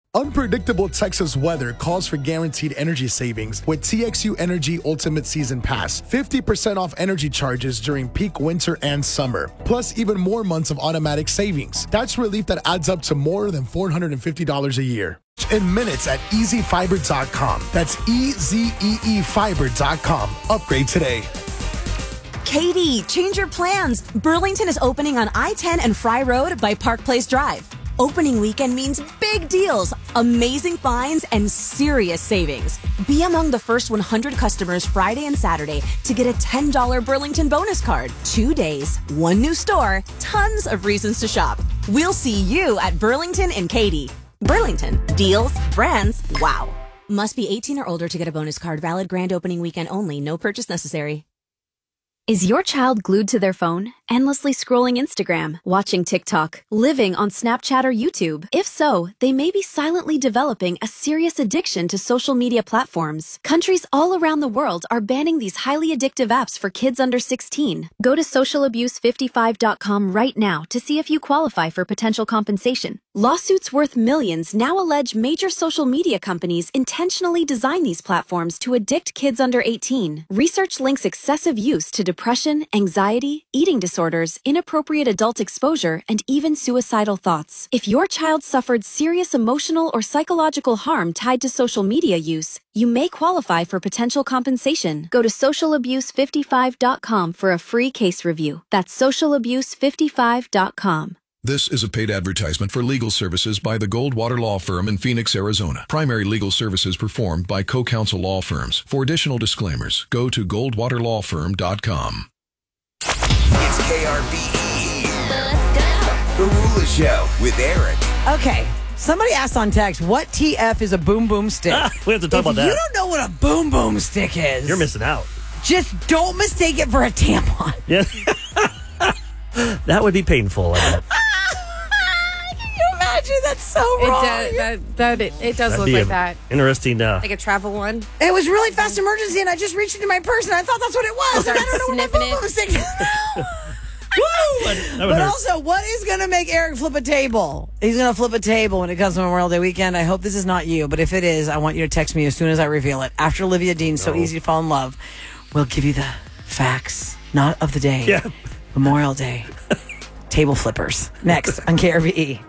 Unpredictable Texas weather calls for guaranteed energy savings with TXU Energy Ultimate Season Pass. 50% off energy charges during peak winter and summer. Plus even more months of automatic savings. That's relief that adds up to more than $450 a year. In minutes at EasyFiber.com. That's EasyFiber.com. Upgrade today. Katie, change your plans. Burlington is opening on I-10 and Fry Road by Park Place Drive. Opening weekend means big deals, amazing finds, and serious savings. Be among the first 100 customers Friday and Saturday to get a $10 Burlington bonus card. 2 days, one new store, tons of reasons to shop. We'll see you at Burlington and Katy. Burlington, deals, brands, wow. Must be 18 or older to get a bonus card. Valid grand opening weekend only. No purchase necessary. Is your child glued to their phone, endlessly scrolling Instagram, watching TikTok, living on Snapchat or YouTube? If so, they may be silently developing a serious addiction to social media platforms. Countries all around the world are banning these highly addictive apps for kids under 16. Go to socialabuse55.com right now to see if you qualify for potential compensation. Lawsuits worth millions now allege major social media companies intentionally design these platforms to addict kids under 18. Research links excessive use to depression, anxiety, eating disorders, inappropriate adult exposure, and even suicidal thoughts. If your child suffered serious emotional or psychological harm tied to social media use, you may qualify for potential compensation. Go to socialabuse55.com for a free case review. That's socialabuse55.com. This is a paid advertisement for legal services by the Goldwater Law Firm in Phoenix, Arizona. Primary legal services performed by co-counsel law firms. For additional disclaimers, go to goldwaterlawfirm.com. It's KRBE. Let's go. The Rula Show with Eric. Okay. Somebody asked on text, what TF is a boom boom stick? We have to talk about that. If you don't know what a boom boom stick is, You're missing out. Just don't mistake it for a tampon. Yeah. That would be painful. Can you imagine? That's so wrong. It does look be like a that. Interesting. Like a travel one. It was really fast emergency, and I just reached into my purse, and I thought that's what it was. And I don't know what sniffing my boom boom stick is. That would But hurt. also, what is going to make Eric flip a table? He's going to flip a table when it comes to Memorial Day weekend. I hope this is not you, but if it is, I want you to text me as soon as I reveal it. After Olivia Dean's So Easy to Fall in Love, we'll give you the facts, not of the day. Yeah. Memorial Day. Table flippers. Next on KRVE.